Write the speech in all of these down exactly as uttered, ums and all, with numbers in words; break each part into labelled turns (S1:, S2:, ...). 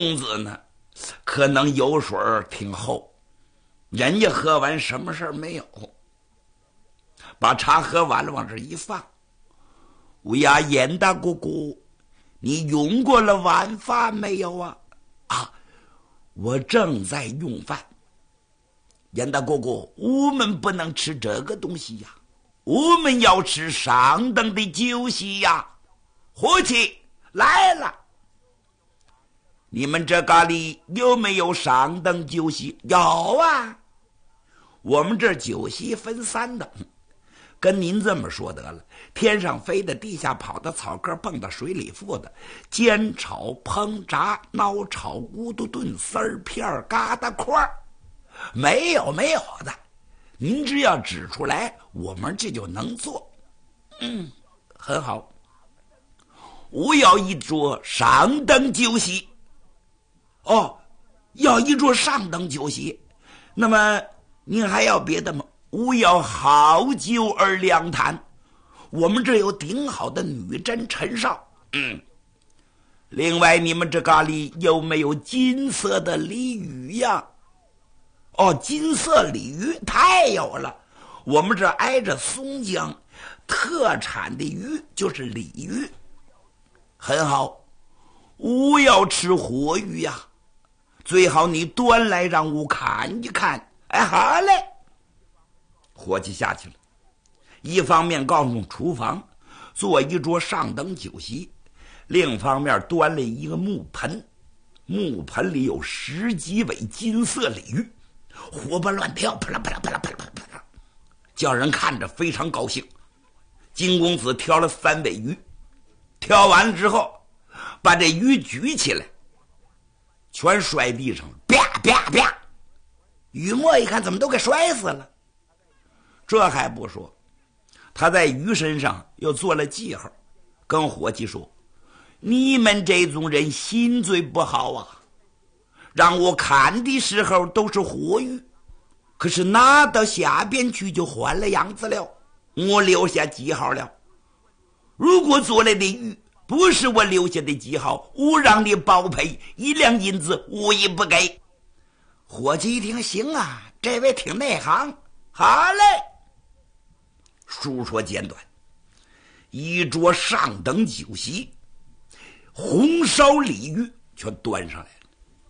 S1: 公子呢，可能油水挺厚，人家喝完什么事儿没有，把茶喝完了往这一放。乌鸦严大姑姑，你用过了晚饭没有啊？啊，我正在用饭。严大姑姑，我们不能吃这个东西呀，我们要吃上等的酒席呀。伙计来了，你们这咖喱有没有上等酒席？有啊，我们这酒席分三等，跟您这么说得了，天上飞的，地下跑的，草根蹦的，水里浮的，煎炒烹炸熬炒咕嘟炖丝儿片疙瘩块儿，没有没有的，您只要指出来，我们这就能做。嗯，很好。我要一桌上等酒席。哦，要一桌上等酒席，那么您还要别的吗？我要好酒而良谈，我们这有顶好的女真陈绍。嗯，另外你们这咖喱有没有金色的鲤鱼呀？哦，金色鲤鱼太有了，我们这挨着松江，特产的鱼就是鲤鱼。很好，我要吃活鱼呀，最好你端来让我看一看。哎，好嘞。伙计下去了，一方面告诉厨房做一桌上等酒席，另一方面端了一个木盆，木盆里有十几尾金色鲤鱼，活蹦乱跳，啪啦啪啦啪啦啪啦啪啦，叫人看着非常高兴。金公子挑了三尾鱼，挑完之后把这鱼举起来，全摔地上了，啪啪啪！雨墨一看，怎么都给摔死了？这还不说，他在鱼身上又做了记号，跟伙计说：“你们这种人心嘴不好啊，让我看的时候都是活鱼，可是拿到下边去就换了样子了。我留下记号了，如果做来的鱼不是我留下的记号，我让你包赔一两银子，我也不给。”伙计一听，行啊，这位挺内行，好嘞。书说简短，一桌上等酒席，红烧鲤鱼全端上来了。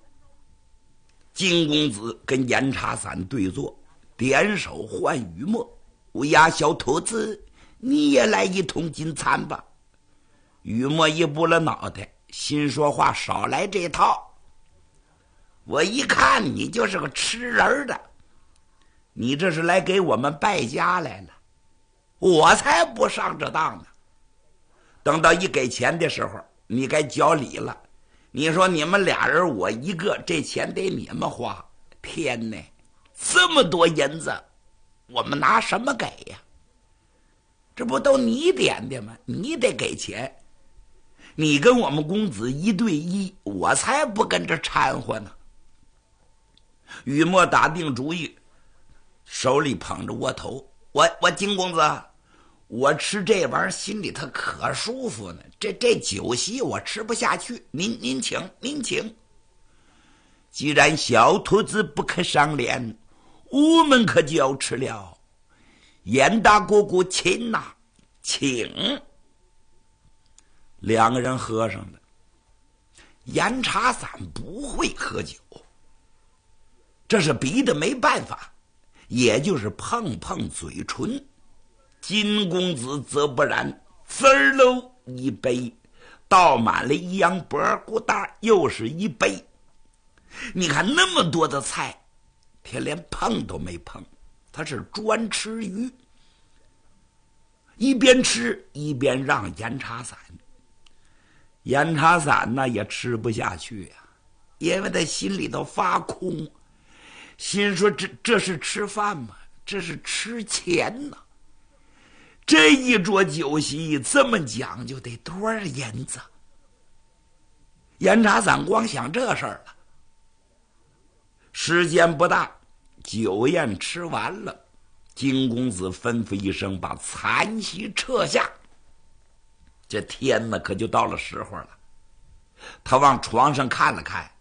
S1: 金公子跟严茶伞对坐，点手唤雨墨：“乌鸦小兔子，你也来一通进餐吧。”雨墨一拨了脑袋，心说话少来这套。我一看你就是个吃人的，你这是来给我们败家来了，我才不上这当呢。等到一给钱的时候，你该交礼了。你说你们俩人我一个，这钱得你们花。天哪，这么多银子，我们拿什么给呀？这不都你点的吗？你得给钱。你跟我们公子一对一，我才不跟着掺和呢。雨墨打定主意，手里捧着窝头，我我金公子，我吃这玩意儿心里头可舒服呢。这这酒席我吃不下去，您您请您请。既然小兔子不肯上脸，我们可就要吃了。严大姑姑请呐，请。两个人喝上了。严茶伞不会喝酒，这是逼得没办法，也就是碰碰嘴唇。金公子则不然，滋儿喽一杯，倒满了一样波咕哒，又是一杯。你看那么多的菜，他连碰都没碰，他是专吃鱼。一边吃一边让严茶伞，严茶伞呢也吃不下去呀、啊，因为他心里头发空，心说这这是吃饭吗？这是吃钱呢。这一桌酒席这么讲究，得多少银子？严茶伞光想这事儿了。时间不大，酒宴吃完了，金公子吩咐一声，把残席撤下。这天呢，可就到了时候了。他往床上看了看，